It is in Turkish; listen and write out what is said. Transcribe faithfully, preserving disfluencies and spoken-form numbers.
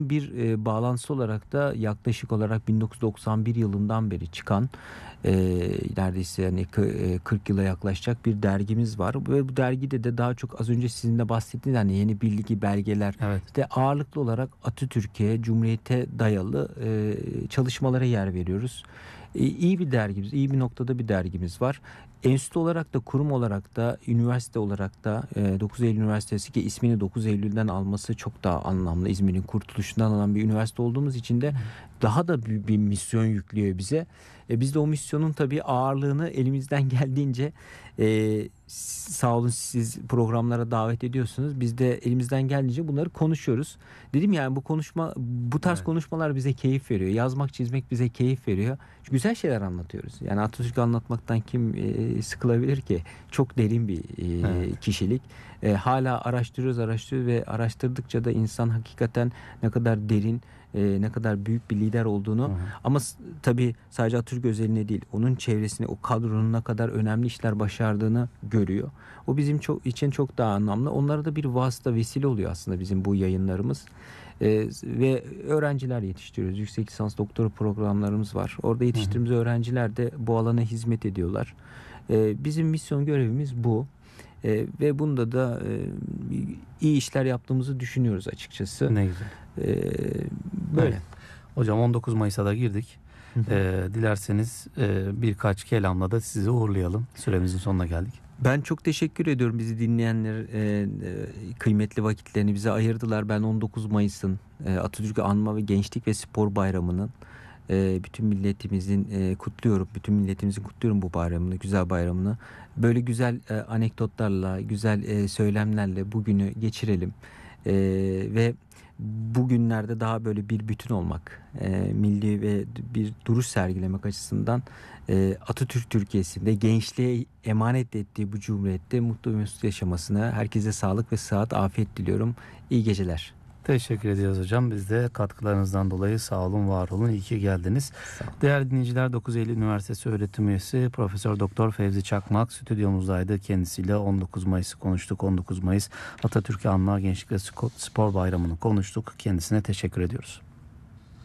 bir e, bağlantısı olarak da yaklaşık olarak bin dokuz yüz doksan bir yılından beri çıkan e, neredeyse yani kırk yıla yaklaşacak bir dergimiz var ve bu dergide de daha çok az önce sizin de bahsettiğiniz hani yeni bilgi belgeler Evet. işte ağırlıklı olarak Atatürk'e, Cumhuriyet'e dayalı e, çalışmalara yer veriyoruz. E, iyi bir dergimiz, iyi bir noktada bir dergimiz var. Enstitü olarak da kurum olarak da üniversite olarak da e, dokuz Eylül Üniversitesi ki ismini dokuz Eylül'den alması çok daha anlamlı. İzmir'in kurtuluşundan alan bir üniversite olduğumuz için de daha da büyük bir misyon yüklüyor bize. E, biz de o misyonun tabii ağırlığını elimizden geldiğince e, sağ olun siz programlara davet ediyorsunuz. Biz de elimizden geldiğince bunları konuşuyoruz. Dedim yani bu konuşma bu tarz Evet. konuşmalar bize keyif veriyor. Yazmak, çizmek bize keyif veriyor. Çünkü güzel şeyler anlatıyoruz. Yani Atatürk'ü anlatmaktan kim e, sıkılabilir ki? Çok derin bir e, Evet. kişilik. E, hala araştırıyoruz, araştırıyoruz ve araştırdıkça da insan hakikaten ne kadar derin, e, ne kadar büyük bir lider olduğunu Hı hı. ama s- tabii sadece Atatürk özeline değil, onun çevresine, o kadronun ne kadar önemli işler başardığını görüyor. O bizim çok için çok daha anlamlı. Onlara da bir vasıta, vesile oluyor aslında bizim bu yayınlarımız. Ee, ve öğrenciler yetiştiriyoruz. Yüksek lisans doktora programlarımız var. Orada Hı hı. yetiştirdiğimiz öğrenciler de bu alana hizmet ediyorlar. Ee, bizim misyon görevimiz bu. Ee, ve bunda da e, iyi işler yaptığımızı düşünüyoruz açıkçası. Ne güzel. Ee, Evet. böyle. Hocam on dokuz Mayıs'a da girdik. Hı hı. Ee, dilerseniz e, birkaç kelamla da sizi uğurlayalım. Süremizin sonuna geldik. Ben çok teşekkür ediyorum bizi dinleyenler e, e, kıymetli vakitlerini bize ayırdılar. Ben on dokuz Mayıs'ın e, Atatürk'ü Anma ve Gençlik ve Spor Bayramı'nın e, bütün milletimizin e, kutluyorum. Bütün milletimizin kutluyorum bu bayramını, güzel bayramını. Böyle güzel e, anekdotlarla, güzel e, söylemlerle bugünü geçirelim. E, ve bugünlerde daha böyle bir bütün olmak, e, milli ve bir duruş sergilemek açısından e, Atatürk Türkiye'sinde gençliğe emanet ettiği bu cumhuriyette mutlu ve mesut yaşamasına herkese sağlık ve sıhhat, afiyet diliyorum. İyi geceler. Teşekkür ediyoruz hocam. Biz de katkılarınızdan dolayı sağ olun, var olun. İyi ki geldiniz. Sağ olun. Değerli dinleyiciler, dokuz Eylül Üniversitesi öğretim üyesi Profesör Doktor Fevzi Çakmak stüdyomuzdaydı. Kendisiyle on dokuz Mayıs'ı konuştuk. on dokuz Mayıs Atatürk'ü Anma Gençlik ve Spor Bayramı'nı konuştuk. Kendisine teşekkür ediyoruz.